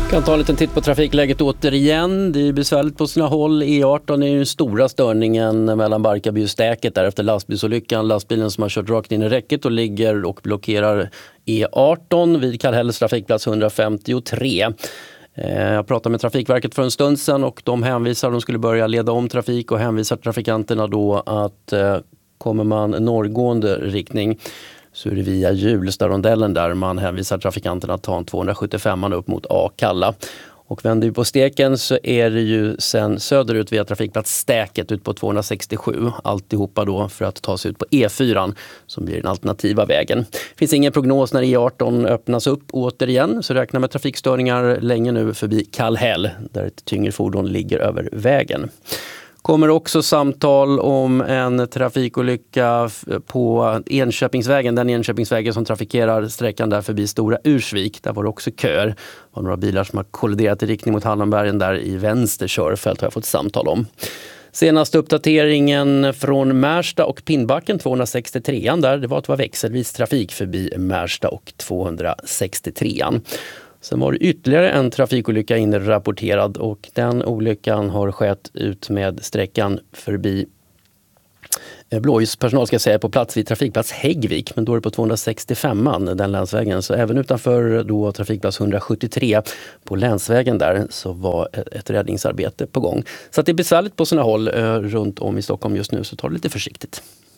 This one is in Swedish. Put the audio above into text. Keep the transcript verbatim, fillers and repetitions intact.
Kan ta en liten titt på trafikläget återigen. Det är besvärligt på sina håll. E arton är ju den stora störningen mellan Barkarby och Stäket där efter lastbilsolyckan. Lastbilen som har kört rakt in i räcket och ligger och blockerar E arton vid Kallhälls trafikplats hundrafemtiotre. Jag pratade med Trafikverket för en stund sedan och de hänvisar att de skulle börja leda om trafik och hänvisar trafikanterna då att kommer man norrgående riktning så är det via Hjulsta-rondellen där man hänvisar trafikanterna att ta en tvåhundrasjuttiofem upp mot Akalla. Och vänder vi på steken så är det ju sen söderut via trafikplats Stäket ut på tvåhundrasextiosju. Alltihopa då för att ta sig ut på E fyra som blir den alternativa vägen. Det finns ingen prognos när E arton öppnas upp återigen så räknar med trafikstörningar länge nu förbi Kallhäll där ett tyngre fordon ligger över vägen. Kommer också samtal om en trafikolycka på Enköpingsvägen, den Enköpingsvägen som trafikerar sträckan där förbi Stora Ursvik. Där var det också köer. Det var några bilar som har kolliderat i riktning mot Hallonbergen där i vänster körfält har jag fått samtal om. Senaste uppdateringen från Märsta och Pinnbacken tvåhundrasextiotre där det var att det var växelvis trafik förbi Märsta och tvåhundrasextiotre. Sen var det ytterligare en trafikolycka inrapporterad och den olyckan har skett ut med sträckan förbi blåljuspersonal ska jag säga på plats vid trafikplats Häggvik, men då är det på tvåhundrasextiofem den länsvägen. Så även utanför då trafikplats hundrasjuttiotre på länsvägen där så var ett räddningsarbete på gång. Så att det är besvärligt på sina håll runt om i Stockholm just nu så ta det lite försiktigt.